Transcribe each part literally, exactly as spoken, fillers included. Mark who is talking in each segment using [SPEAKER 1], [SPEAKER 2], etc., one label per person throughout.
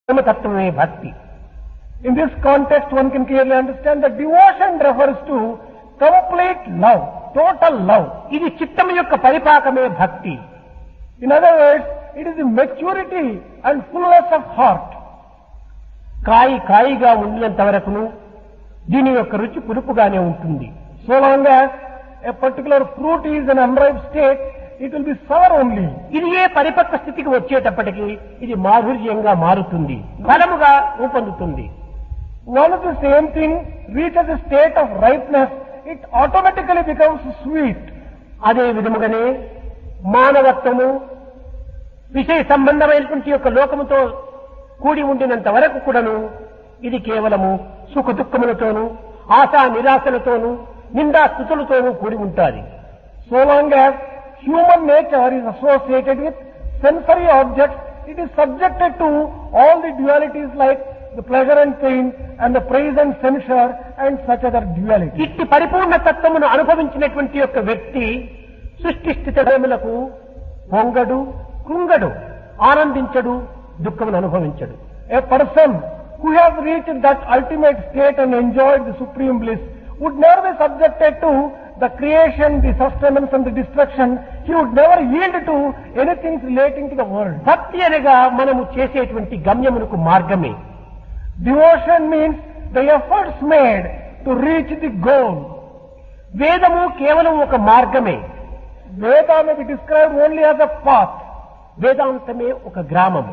[SPEAKER 1] Tattva bhakti.
[SPEAKER 2] In this context, one can clearly understand that devotion refers to complete love, total love.
[SPEAKER 1] ఇది చిత్తము యొక్క పరిపాకమే భక్తి.
[SPEAKER 2] In other words, it is the maturity and fullness of heart.
[SPEAKER 1] కాయి కాయిగా ఉండినంత వరకును దీని యొక్క రుచి పులుపుగానే ఉంటుంది.
[SPEAKER 2] So long as a particular fruit is in unripe state, it will be sour only.
[SPEAKER 1] ఇది ఏ పరిపక్వ స్థితికి వచ్చేటప్పటికి ఇది మాధుర్యంగా మారుతుంది, ఫలముగా రూపొందుతుంది.
[SPEAKER 2] Once the same thing reaches a state of ripeness, it automatically becomes sweet.
[SPEAKER 1] అదే విధముగానే మానవత్వము విషయ సంబంధమైనటువంటి యొక్క లోకముతో కూడి ఉండినంత వరకు కూడాను ఇది కేవలము సుఖ దుఃఖములతోనూ ఆశా నిరాశలతోనూ నిందా స్థుతులతోనూ కూడి ఉంటాది.
[SPEAKER 2] So long as human nature is associated with sensory objects, it is subjected to all the dualities like the pleasure and pain and the praise and censure and such other dualities.
[SPEAKER 1] ఇట్టి పరిపూర్ణ తత్వమును అనుభవించినటువంటి యొక్క వ్యక్తి సృష్టి స్థితిములకు పొంగడు, కృంగడు, ఆనందించడు, దుఃఖమును అనుభవించడు.
[SPEAKER 2] A person who has reached that ultimate state and enjoyed the supreme bliss would never be subjected to the creation, the sustenance and the destruction. He would never yield to anything relating to the world.
[SPEAKER 1] భక్తి అనగా మనము చేసేటువంటి గమ్యమునకు మార్గమే.
[SPEAKER 2] Devotion means the efforts made to reach the goal.
[SPEAKER 1] వేదము కేవలం ఒక మార్గమే.
[SPEAKER 2] Veda may be described only as a path.
[SPEAKER 1] వేదాంతమే ఒక గ్రామము.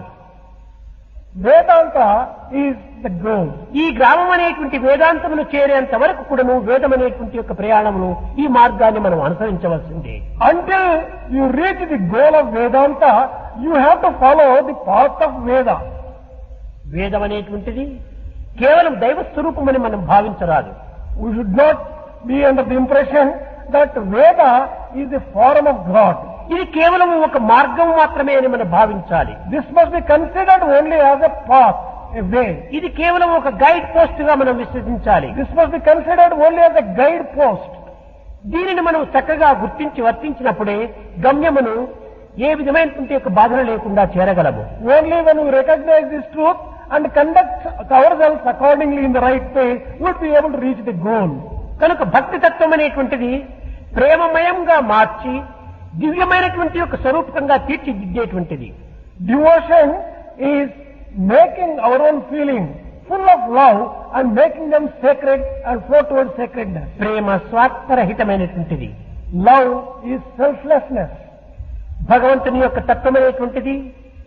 [SPEAKER 2] Vedanta is the goal.
[SPEAKER 1] ఈ గ్రామం అనేటువంటి వేదాంతమును చేరేంత వరకు కూడాను వేదం అనేటువంటి యొక్క ప్రయాణమును ఈ మార్గాన్ని మనం అనుసరించవలసిందే.
[SPEAKER 2] Until you reach the goal of Vedanta, you have to follow the path of Veda.
[SPEAKER 1] వేదం అనేటువంటిది కేవలం దైవ స్వరూపమని మనం భావించరాదు.
[SPEAKER 2] We should not be under the impression that Veda is the form of God.
[SPEAKER 1] ఇది కేవలం ఒక మార్గం మాత్రమే అని మనం భావించాలి.
[SPEAKER 2] This must be considered only as a path, a way.
[SPEAKER 1] ఇది కేవలం ఒక గైడ్ పోస్ట్ గా మనం విశ్వసించాలి.
[SPEAKER 2] This must be considered only as a guide post.
[SPEAKER 1] దీనిని మనం చక్కగా గుర్తించి వర్తించినప్పుడే గమ్యమును ఏ విధమైనటువంటి యొక్క బాధన లేకుండా చేరగలము.
[SPEAKER 2] Only when we recognize this truth and conduct ourselves accordingly in the right way, we will be able to reach the goal.
[SPEAKER 1] కనుక భక్తి తత్వం అనేటువంటిది ప్రేమమయంగా మార్చి దివ్యమైనటువంటి యొక్క స్వరూపకంగా తీర్చిదిద్దేటువంటిది.
[SPEAKER 2] Devotion is making our own feeling full of love and making them sacred and flow towards sacredness.
[SPEAKER 1] Prema స్వార్థరహితమైనటువంటిది.
[SPEAKER 2] Love is selflessness.
[SPEAKER 1] భగవంతుని యొక్క తత్వమైనటువంటిది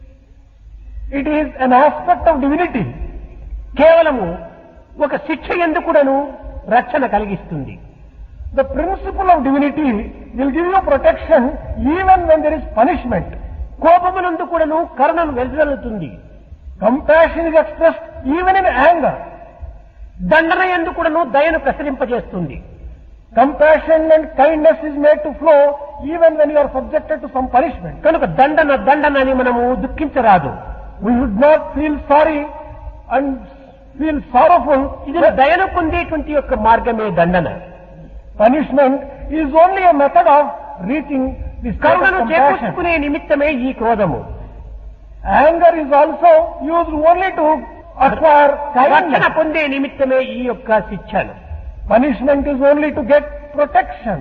[SPEAKER 2] It is an aspect of divinity.
[SPEAKER 1] కేవలము ఒక శిక్ష ఎందుకుడను రక్షణ కలిగిస్తుంది.
[SPEAKER 2] The principle of divinity will give you protection even when there is punishment.
[SPEAKER 1] కోపమునందు కూడాను కరుణను వెలువడుతుంది.
[SPEAKER 2] Compassion is expressed even in anger.
[SPEAKER 1] దండన ఎందు కూడాను దయను ప్రసరింపజేస్తుంది.
[SPEAKER 2] Compassion and kindness is made to flow even when you are subjected to some punishment.
[SPEAKER 1] కనుక దండన దండన అని మనము దుఃఖించరాదు.
[SPEAKER 2] We should not feel sorry and feel sorrowful.
[SPEAKER 1] ఇది దయను పొందేటువంటి యొక్క మార్గమే దండన.
[SPEAKER 2] Punishment is only a method of reaching the state of
[SPEAKER 1] కరుణను
[SPEAKER 2] compassion.
[SPEAKER 1] చేకూర్చుకునే నిమిత్తమే ఈ క్రోధము.
[SPEAKER 2] Anger is also used only to acquire
[SPEAKER 1] రక్షణ
[SPEAKER 2] kindness.
[SPEAKER 1] పొందే నిమిత్తమే ఈ యొక్క శిక్షను.
[SPEAKER 2] Punishment is only to get protection.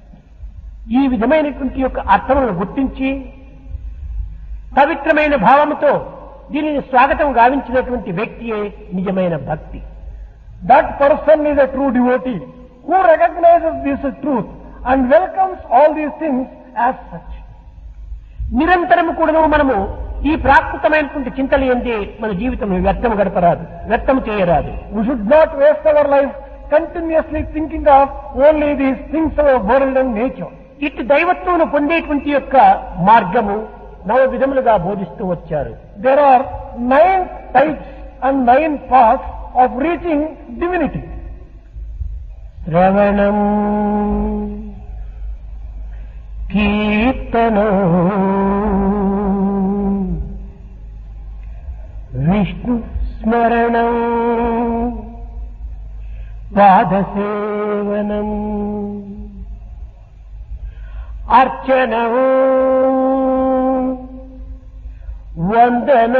[SPEAKER 1] ఈ విధమైనటువంటి యొక్క అర్థములను గుర్తించి పవిత్రమైన భావముతో దీనిని స్వాగతం గావించినటువంటి వ్యక్తియే నిజమైన భక్తి.
[SPEAKER 2] That person is a true devotee who recognizes this truth and welcomes all these things as such.
[SPEAKER 1] నిరంతరము కూడాను మనము ఈ ప్రాకృతమైనటువంటి చింతలు ఎందే మన జీవితం వ్యర్థము గడపరాదు, వ్యర్థము చేయరాదు.
[SPEAKER 2] We should not waste our life continuously thinking of only these things of our world and nature.
[SPEAKER 1] ఇటు దైవత్వమును పొందేటువంటి యొక్క మార్గము నవ విధములుగా బోధిస్తూ వచ్చారు.
[SPEAKER 2] There are nine types and nine paths of reaching divinity.
[SPEAKER 1] శ్రవణం, కీర్తనం, విష్ణు స్మరణం, పాదసేవనం, అర్చనం, వందనం.